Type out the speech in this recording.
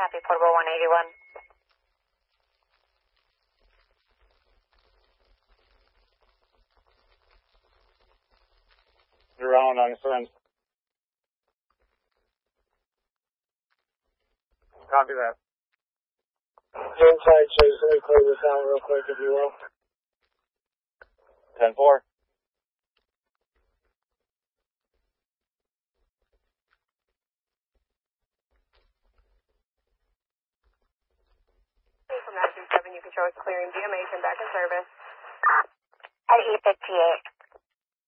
Copy, Portable 181. You're on your friend. Copy that. Inside chase, let me clear this out real quick if you will. 10-4. From 937, you control is clearing DMH and back in service. At E58.